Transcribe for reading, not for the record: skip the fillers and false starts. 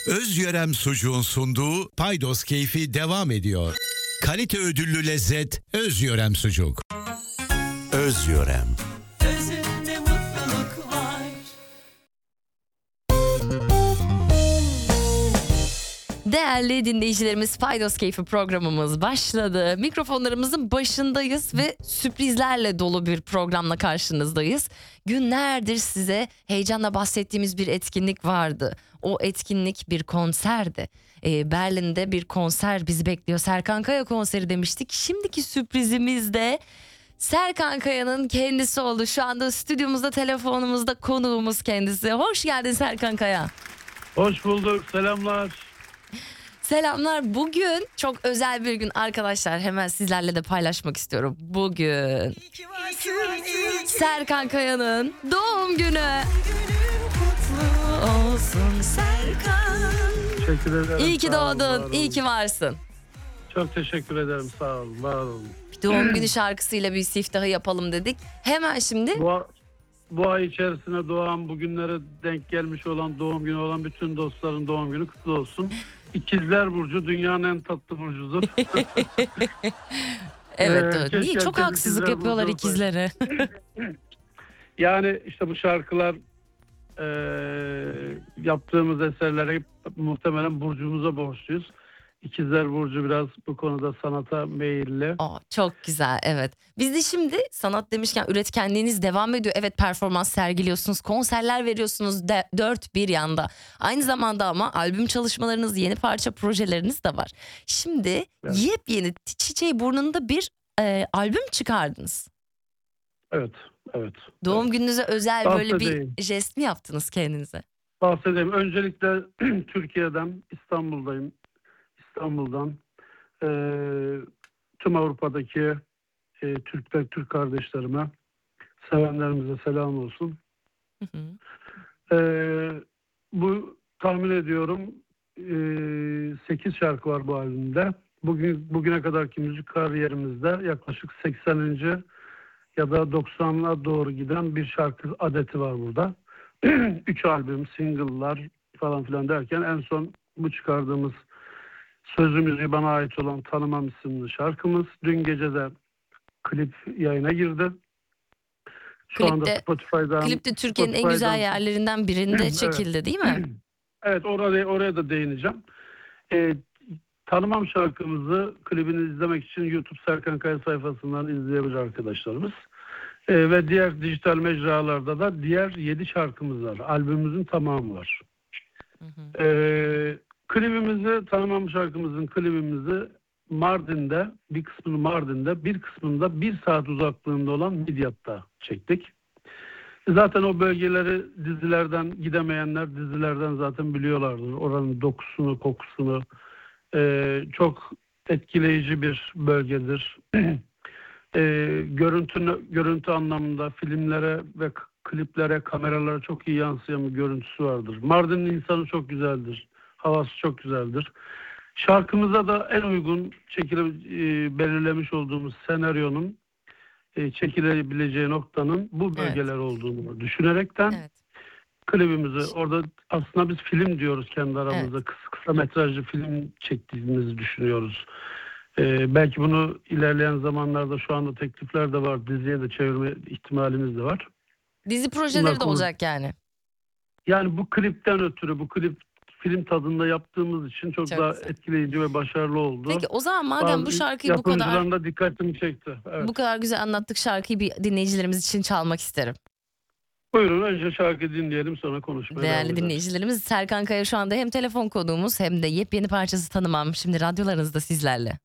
Özyörem Sucuğun sunduğu Paydos Keyfi devam ediyor. Kalite ödüllü lezzet Özyörem Sucuk. Özyörem. Özünde mutluluk var. Değerli dinleyicilerimiz, Paydos Keyfi programımız başladı. Mikrofonlarımızın başındayız ve sürprizlerle dolu bir programla karşınızdayız. Günlerdir size heyecanla bahsettiğimiz bir etkinlik vardı. O etkinlik bir konserdi. Berlin'de bir konser bizi bekliyor. Serkan Kaya konseri demiştik. Şimdiki sürprizimiz de Serkan Kaya'nın kendisi oldu. Şu anda stüdyomuzda, telefonumuzda konuğumuz kendisi. Hoş geldin Serkan Kaya. Hoş bulduk, selamlar. Selamlar. Bugün çok özel bir gün arkadaşlar. Hemen sizlerle de paylaşmak istiyorum. Bugün Serkan Kaya'nın doğum günü. Kutlu olsun Serkan. Teşekkür ederim. İyi ki sağ olun, var doğdun. olun. İyi ki varsın. Çok teşekkür ederim, sağ olun, var olun. Bir doğum günü şarkısıyla bir siftahı yapalım dedik. Hemen şimdi Bu ay içerisinde doğan, bugünlere denk gelmiş olan, doğum günü olan bütün dostların doğum günü kutlu olsun. İkizler Burcu dünyanın en tatlı burcudur. evet. keşke Niye çok herkes haksızlık ikizler yapıyorlar burcu olsaydı. ikizlere? Yani işte bu şarkılar yaptığımız eserlere muhtemelen burcumuza borçluyuz. İkizler Burcu biraz bu konuda sanata meyilli. Çok güzel, evet. Biz de şimdi sanat demişken üretkenliğiniz devam ediyor. Evet, performans sergiliyorsunuz, konserler veriyorsunuz dört bir yanda. Aynı zamanda ama albüm çalışmalarınız, yeni parça projeleriniz de var. Şimdi Evet. yepyeni Çiçeği Burnunda bir albüm çıkardınız. Evet. Doğum gününüze özel böyle bir Bahsedeyim. jest mi yaptınız kendinize? Bahsedeyim. Öncelikle Türkiye'den, İstanbul'dan tüm Avrupa'daki Türk kardeşlerime, sevenlerimize selam olsun. Hı hı. Bu tahmin ediyorum 8 şarkı var bu albümde. Bugüne kadarki müzik kariyerimizde yaklaşık 80. ya da 90'a doğru giden bir şarkı adeti var burada. 3 albüm, single'lar falan filan derken en son bu çıkardığımız sözü müziği bana ait olan Tanımam isimli şarkımız. Dün gece de klip yayına girdi. Şu anda Spotify'dan... Klip de Türkiye'nin en güzel yerlerinden birinde çekildi değil mi? Evet, oraya da değineceğim. Tanımam şarkımızı, klibini izlemek için YouTube Serkan Kaya sayfasından izleyebilir arkadaşlarımız. Ve diğer dijital mecralarda da diğer 7 şarkımız var. Albümümüzün tamamı var. Hı hı. Klibimizi, Tanımam şarkımızın klibimizi Mardin'de, bir kısmını Mardin'de, bir kısmında 1 saat uzaklığında olan Midyat'ta çektik. Zaten o bölgeleri gidemeyenler dizilerden zaten biliyorlardır. Oranın dokusunu, kokusunu. Çok etkileyici bir bölgedir. Görüntü anlamında filmlere ve kliplere, kameralara çok iyi yansıyan bir görüntüsü vardır. Mardin'in insanı çok güzeldir. Havası çok güzeldir. Şarkımıza da en uygun belirlemiş olduğumuz senaryonun çekilebileceği noktanın bu bölgeler olduğunu düşünerekten klibimizi orada aslında biz film diyoruz kendi aramızda. Kısa metrajlı film çektiğimizi düşünüyoruz. Belki bunu ilerleyen zamanlarda şu anda teklifler de var. Diziye de çevirme ihtimalimiz de var. Dizi projeleri de olacak yani. Yani bu klipten ötürü, bu klip film tadında yaptığımız için çok daha güzel, etkileyici ve başarılı oldu. Peki o zaman madem bu şarkıyı bu kadar... Yapımcıların da dikkatimi çekti. Evet. Bu kadar güzel anlattık, şarkıyı bir dinleyicilerimiz için çalmak isterim. Buyurun, önce şarkı dinleyelim, sonra konuşmaya devam Değerli ederiz. dinleyicilerimiz, Serkan Kaya şu anda hem telefon konuğumuz hem de yepyeni parçası Tanımam şimdi radyolarınızda sizlerle.